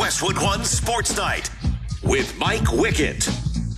Westwood One Sports Night with Mike Wickett.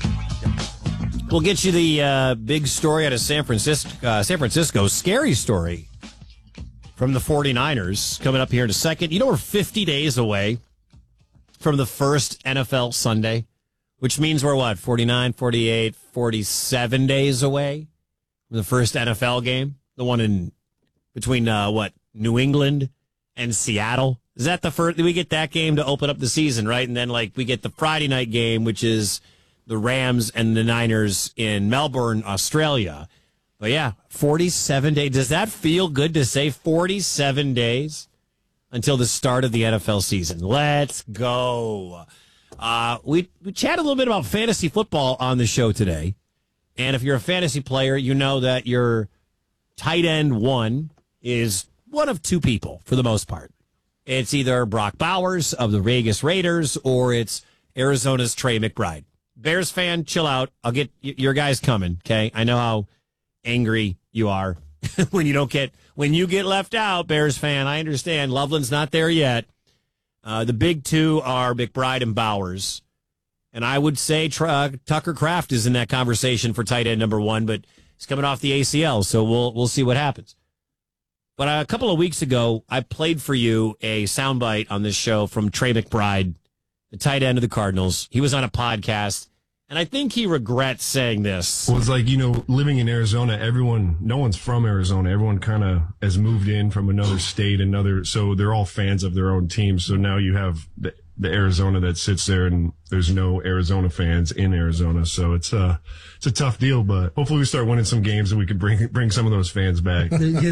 We'll get you the big story out of San Francisco. Scary story from the 49ers coming up here in a second. You know, we're 50 days away from the first NFL Sunday, which means we're what, 49, 48, 47 days away from the first NFL game? The one in between, New England and Seattle? Is that the first? We get that game to open up the season, right? And then, we get the Friday night game, which is the Rams and the Niners in Melbourne, Australia. But yeah, 47 days. Does that feel good to say 47 days until the start of the NFL season? Let's go. We chat a little bit about fantasy football on the show today. And if you're a fantasy player, you know that your tight end one is one of two people for the most part. It's either Brock Bowers of the Vegas Raiders or it's Arizona's Trey McBride. Bears fan, chill out. I'll get your guys coming, okay? I know how angry you are when you get left out, Bears fan. I understand. Loveland's not there yet. The big two are McBride and Bowers. And I would say Tucker Kraft is in that conversation for tight end number one, but he's coming off the ACL, so we'll see what happens. But a couple of weeks ago, I played for you a soundbite on this show from Trey McBride, the tight end of the Cardinals. He was on a podcast, and I think he regrets saying this. Well, it's like, living in Arizona, no one's from Arizona. Everyone kind of has moved in from another state, so they're all fans of their own team. So now you have the Arizona that sits there, and there's no Arizona fans in Arizona. So it's a tough deal, but hopefully we start winning some games and we can bring some of those fans back.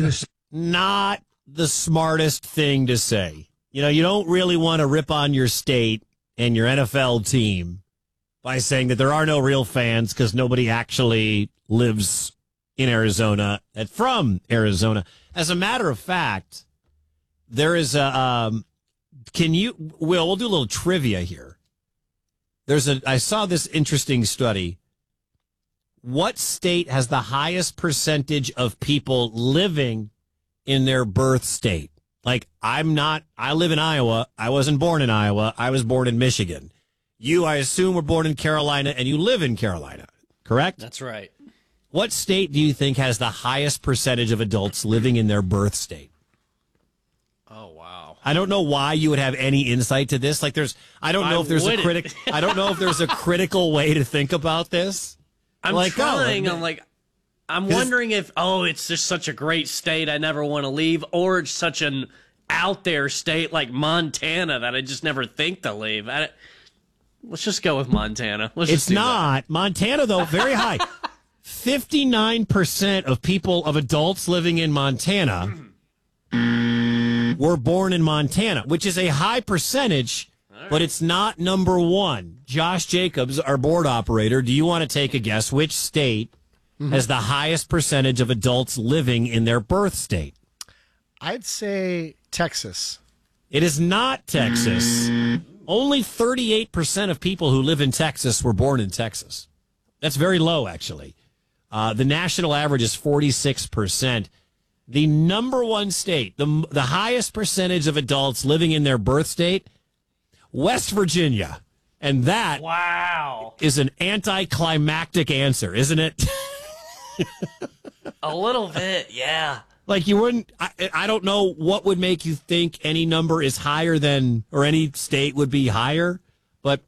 Not the smartest thing to say. You don't really want to rip on your state and your NFL team by saying that there are no real fans because nobody actually lives in Arizona and from Arizona. As a matter of fact, there is we'll do a little trivia here. I saw this interesting study. What state has the highest percentage of people living in their birth state? I live in Iowa. I wasn't born in Iowa. I was born in Michigan. You, I assume, were born in Carolina and you live in Carolina, correct? That's right. What state do you think has the highest percentage of adults living in their birth state? Oh, wow. I don't know why you would have any insight to this. I don't know if there's a critical way to think about this. I'm trying. I'm wondering if, it's just such a great state I never want to leave, or it's such an out there state like Montana that I just never think to leave. Let's just go with Montana. It's not. Montana, though, very high. 59% of adults living in Montana were born in Montana, which is a high percentage, but it's not number one. Josh Jacobs, our board operator, do you want to take a guess which state has the highest percentage of adults living in their birth state? I'd say Texas. It is not Texas. Only 38% of people who live in Texas were born in Texas. That's very low, actually. The national average is 46%. The number one state, the highest percentage of adults living in their birth state, West Virginia. And that is an anticlimactic answer, isn't it? A little bit, yeah. You wouldn't, I don't know what would make you think any number is higher than, or any state would be higher, but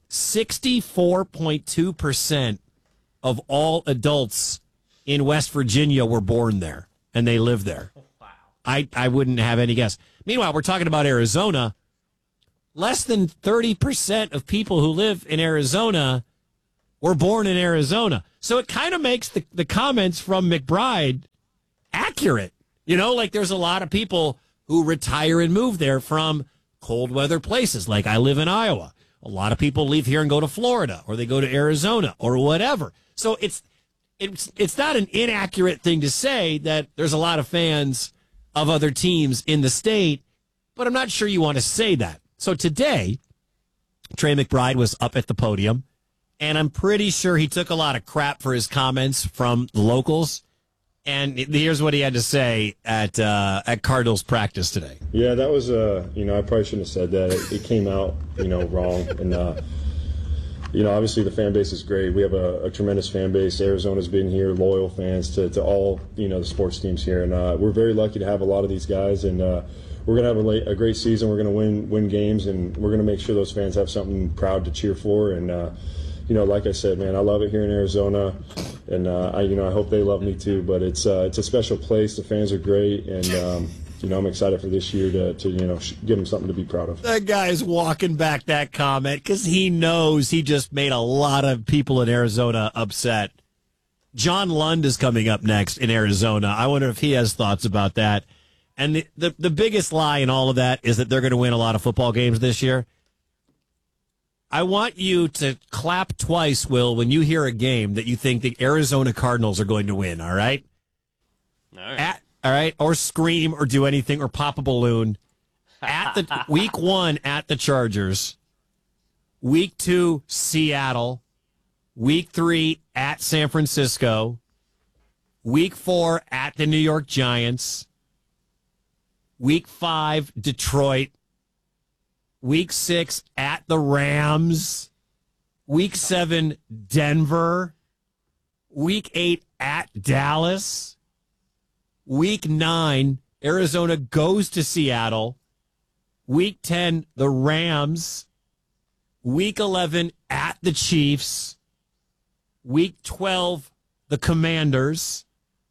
64.2% of all adults in West Virginia were born there, and they live there. Wow. I wouldn't have any guess. Meanwhile, we're talking about Arizona. Less than 30% of people who live in Arizona were born in Arizona. So it kind of makes the comments from McBride accurate. There's a lot of people who retire and move there from cold weather places. I live in Iowa. A lot of people leave here and go to Florida, or they go to Arizona, or whatever. So it's not an inaccurate thing to say that there's a lot of fans of other teams in the state, but I'm not sure you want to say that. So today, Trey McBride was up at the podium, and I'm pretty sure he took a lot of crap for his comments from the locals. And here's what he had to say at Cardinals practice today. Yeah, that was, I probably shouldn't have said that. It came out, wrong. And, obviously the fan base is great. We have a tremendous fan base. Arizona's been here, loyal fans to all, the sports teams here. And we're very lucky to have a lot of these guys. And we're going to have a great season. We're going to win games, and we're going to make sure those fans have something proud to cheer for. And, like I said, man, I love it here in Arizona. And I hope they love me too. But it's a special place. The fans are great, and I'm excited for this year to give them something to be proud of. That guy's walking back that comment because he knows he just made a lot of people in Arizona upset. John Lund is coming up next in Arizona. I wonder if he has thoughts about that. And the biggest lie in all of that is that they're going to win a lot of football games this year. I want you to clap twice, Will, when you hear a game that you think the Arizona Cardinals are going to win, all right? All right. All right? Or scream or do anything or pop a balloon. At the week 1 at the Chargers. Week 2, Seattle. Week 3 at San Francisco. Week 4 at the New York Giants. Week 5, Detroit. Week 6 at the Rams. Week 7, Denver. Week 8 at Dallas. Week 9, Arizona goes to Seattle. Week 10, the Rams. Week 11, at the Chiefs. Week 12, the Commanders.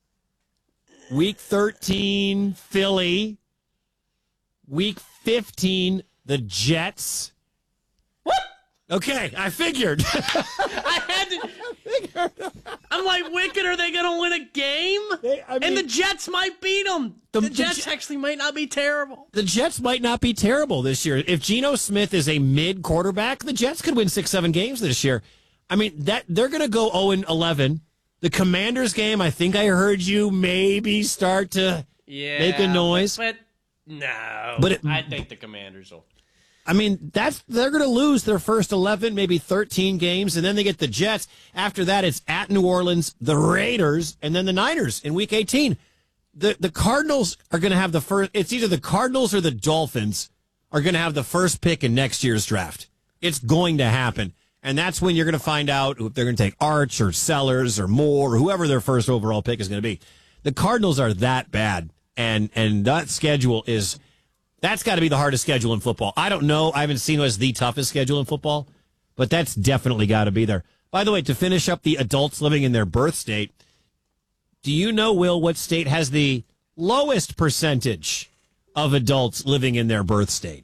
Week 13, Philly. Week 15, the Jets. What? Okay, I figured. I had to. I'm like, Wicked, are they going to win a game? And the Jets might beat them. The Jets actually might not be terrible. The Jets might not be terrible this year. If Geno Smith is a mid quarterback, the Jets could win 6-7 games this year. I mean, they're going to go 0-11. The Commanders game, I think I heard you maybe start to make a noise. But no. I think the Commanders will. I mean, they're going to lose their first 11, maybe 13 games, and then they get the Jets. After that, it's at New Orleans, the Raiders, and then the Niners in Week 18. The Cardinals are going to have the first. It's either the Cardinals or the Dolphins are going to have the first pick in next year's draft. It's going to happen, and that's when you're going to find out if they're going to take Arch or Sellers or Moore or whoever their first overall pick is going to be. The Cardinals are that bad, and that schedule is. That's got to be the hardest schedule in football. I don't know. I haven't seen it as the toughest schedule in football, but that's definitely got to be there. By the way, to finish up the adults living in their birth state, do you know, Will, what state has the lowest percentage of adults living in their birth state?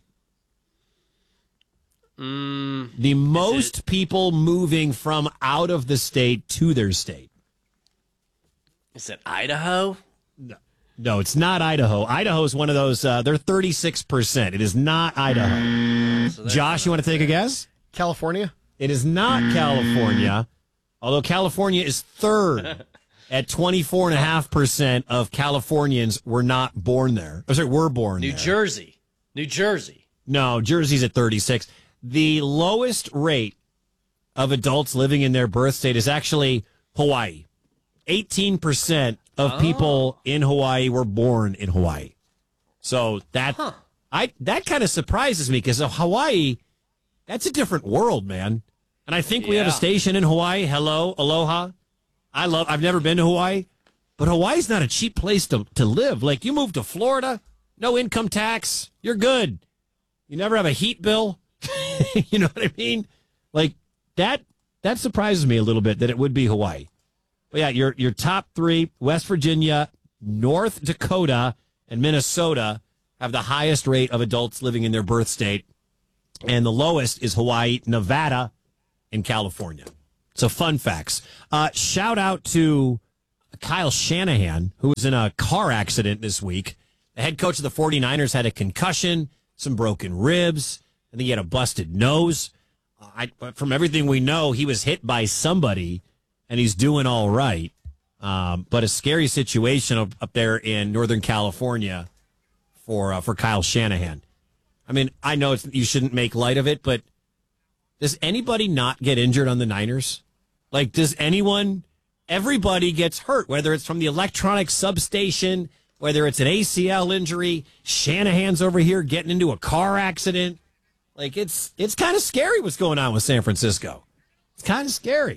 The most people moving from out of the state to their state. Is it Idaho? No, it's not Idaho. Idaho is one of those, they're 36%. It is not Idaho. So Josh, you want to take a guess? California? It is not California, although California is third at 24.5% of Californians were not born there. I'm sorry, were born there. New Jersey. No, Jersey's at 36. The lowest rate of adults living in their birth state is actually Hawaii. 18% of people in Hawaii were born in Hawaii. So that kind of surprises me because of Hawaii, that's a different world, man. And I think we have a station in Hawaii. Hello, aloha. I've never been to Hawaii, but Hawaii's not a cheap place to live. Like, you move to Florida, no income tax, you're good. You never have a heat bill. You know what I mean? Like, that surprises me a little bit that it would be Hawaii. But yeah, your top 3, West Virginia, North Dakota, and Minnesota have the highest rate of adults living in their birth state. And the lowest is Hawaii, Nevada, and California. So fun facts. Shout out to Kyle Shanahan, who was in a car accident this week. The head coach of the 49ers had a concussion, some broken ribs. I think he had a busted nose. From everything we know, he was hit by somebody. And he's doing all right. But a scary situation up there in Northern California for Kyle Shanahan. I mean, I know you shouldn't make light of it, but does anybody not get injured on the Niners? Like, does anyone everybody gets hurt, whether it's from the electronic substation, whether it's an ACL injury, Shanahan's over here getting into a car accident. Like, it's kind of scary what's going on with San Francisco. It's kind of scary.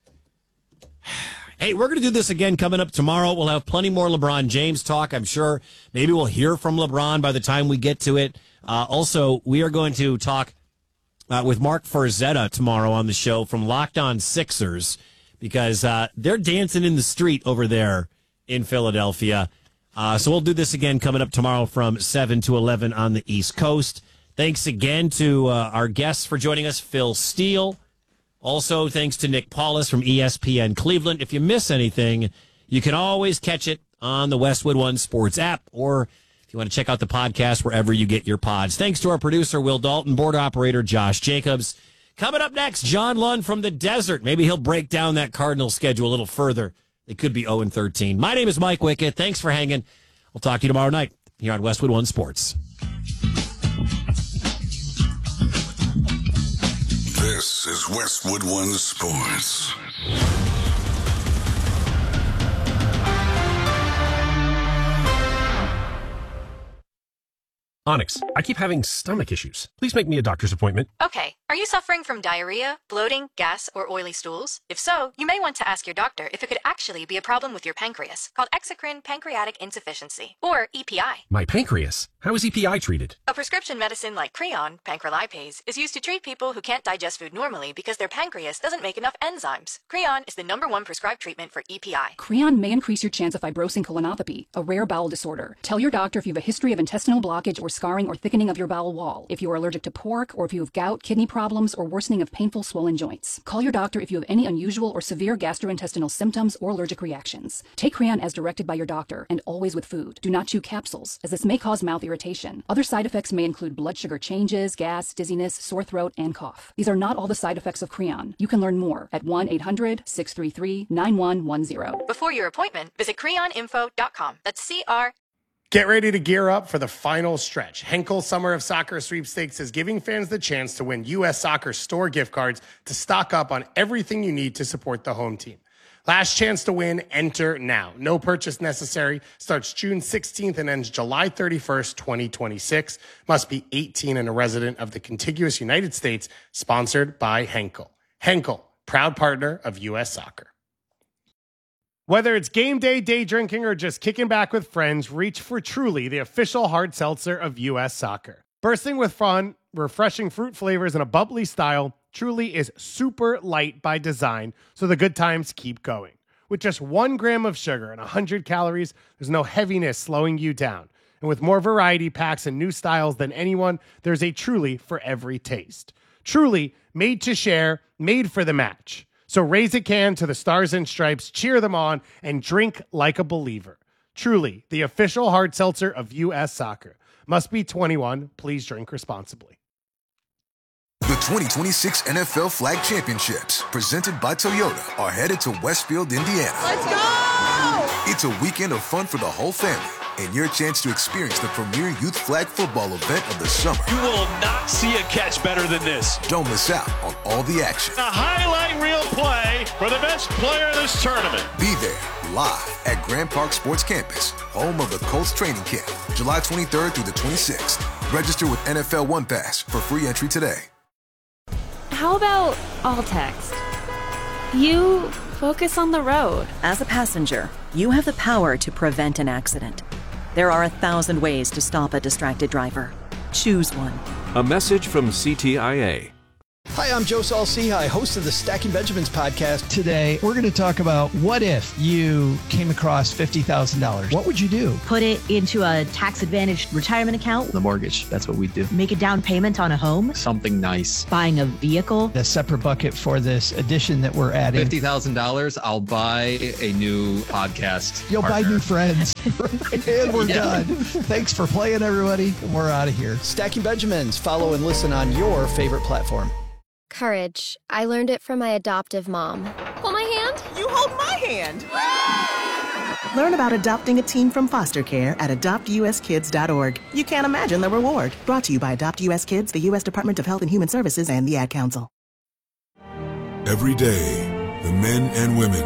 Hey, we're going to do this again coming up tomorrow. We'll have plenty more LeBron James talk, I'm sure. Maybe we'll hear from LeBron by the time we get to it. Also, we are going to talk with Mark Farzetta tomorrow on the show from Locked On Sixers, because they're dancing in the street over there in Philadelphia. So we'll do this again coming up tomorrow from 7 to 11 on the East Coast. Thanks again to our guests for joining us, Phil Steele. Also, thanks to Nick Paulus from ESPN Cleveland. If you miss anything, you can always catch it on the Westwood One Sports app, or if you want to check out the podcast wherever you get your pods. Thanks to our producer, Will Dalton, board operator, Josh Jacobs. Coming up next, John Lund from the desert. Maybe he'll break down that Cardinals schedule a little further. It could be 0-13. My name is Mike Wickett. Thanks for hanging. We'll talk to you tomorrow night here on Westwood One Sports. This is Westwood One Sports. Onyx, I keep having stomach issues. Please make me a doctor's appointment. Okay, are you suffering from diarrhea, bloating, gas, or oily stools? If so, you may want to ask your doctor if it could actually be a problem with your pancreas, called exocrine pancreatic insufficiency, or EPI. My pancreas? How is EPI treated? A prescription medicine like Creon, pancrelipase, is used to treat people who can't digest food normally because their pancreas doesn't make enough enzymes. Creon is the #1 prescribed treatment for EPI. Creon may increase your chance of fibrosing colonopathy, a rare bowel disorder. Tell your doctor if you have a history of intestinal blockage or scarring or thickening of your bowel wall, if you are allergic to pork, or if you have gout, kidney problems, or worsening of painful swollen joints. Call your doctor if you have any unusual or severe gastrointestinal symptoms or allergic reactions. Take Creon as directed by your doctor, and always with food. Do not chew capsules, as this may cause mouth irritation. Other side effects may include blood sugar changes, gas, dizziness, sore throat, and cough. These are not all the side effects of Creon. You can learn more at 1-800-633-9110. Before your appointment, visit creoninfo.com. That's CR. Get ready to gear up for the final stretch. Henkel Summer of Soccer Sweepstakes is giving fans the chance to win U.S. Soccer store gift cards to stock up on everything you need to support the home team. Last chance to win, enter now. No purchase necessary. Starts June 16th and ends July 31st, 2026. Must be 18 and a resident of the contiguous United States. Sponsored by Henkel. Henkel, proud partner of U.S. Soccer. Whether it's game day, day drinking, or just kicking back with friends, reach for Truly, the official hard seltzer of U.S. Soccer. Bursting with fun, refreshing fruit flavors, and a bubbly style, Truly is super light by design, so the good times keep going. With just 1 gram of sugar and 100 calories, there's no heaviness slowing you down. And with more variety packs and new styles than anyone, there's a Truly for every taste. Truly, made to share, made for the match. So raise a can to the Stars and Stripes, cheer them on, and drink like a believer. Truly, the official hard seltzer of U.S. Soccer. Must be 21. Please drink responsibly. The 2026 NFL Flag Championships, presented by Toyota, are headed to Westfield, Indiana. Let's go! It's a weekend of fun for the whole family, and your chance to experience the premier youth flag football event of the summer. You will not see a catch better than this. Don't miss out on all the action. A highlight reel play for the best player in this tournament. Be there live at Grand Park Sports Campus, home of the Colts training camp, July 23rd through the 26th. Register with NFL One Pass for free entry today. How about all text? You focus on the road. As a passenger, you have the power to prevent an accident. There are 1,000 ways to stop a distracted driver. Choose one. A message from CTIA. Hi, I'm Joe Saul-Sehy, host of the Stacking Benjamins podcast. Today, we're going to talk about what if you came across $50,000? What would you do? Put it into a tax-advantaged retirement account. The mortgage, that's what we do. Make a down payment on a home. Something nice. Buying a vehicle. A separate bucket for this addition that we're adding. $50,000, I'll buy a new podcast You'll partner. buy new friends. And we're done. Thanks for playing, everybody. We're out of here. Stacking Benjamins. Follow and listen on your favorite platform. Courage. I learned it from my adoptive mom. Hold my hand. You hold my hand. Learn about adopting a teen from foster care at adoptuskids.org. You can't imagine the reward. Brought to you by Adopt US Kids, the U.S. Department of Health and Human Services, and the Ad Council. Every day, the men and women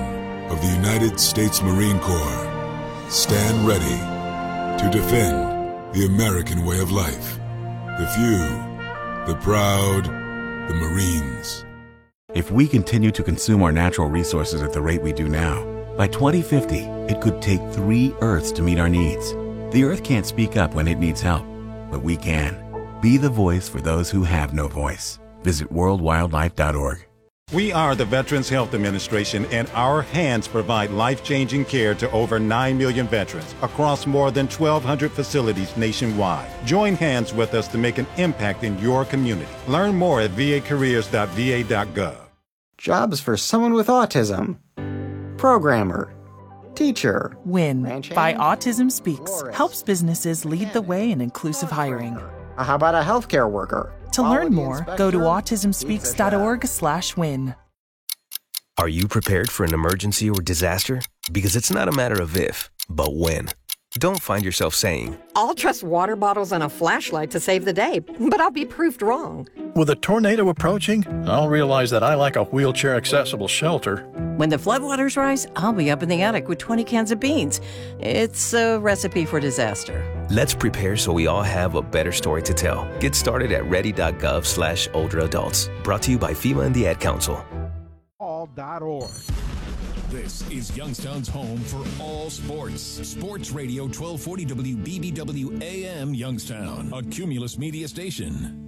of the United States Marine Corps stand ready to defend the American way of life. The few, the proud, the Marines. If we continue to consume our natural resources at the rate we do now, by 2050, it could take 3 Earths to meet our needs. The Earth can't speak up when it needs help, but we can. Be the voice for those who have no voice. Visit worldwildlife.org. We are the Veterans Health Administration, and our hands provide life-changing care to over 9 million veterans across more than 1,200 facilities nationwide. Join hands with us to make an impact in your community. Learn more at vacareers.va.gov. Jobs for someone with autism. Programmer. Teacher. WIN by Autism Speaks helps businesses lead the way in inclusive hiring. How about a healthcare worker? To learn more, go to autismspeaks.org/win. Are you prepared for an emergency or disaster? Because it's not a matter of if, but when. Don't find yourself saying, I'll trust water bottles and a flashlight to save the day, but I'll be proved wrong. With a tornado approaching, I'll realize that I lack a wheelchair-accessible shelter. When the floodwaters rise, I'll be up in the attic with 20 cans of beans. It's a recipe for disaster. let's prepare so we all have a better story to tell. Get started at ready.gov/older adults. Brought to you by FEMA and the Ad Council. All.org. This is Youngstown's home for all sports. Sports Radio 1240 WBBW AM Youngstown, a Cumulus media station.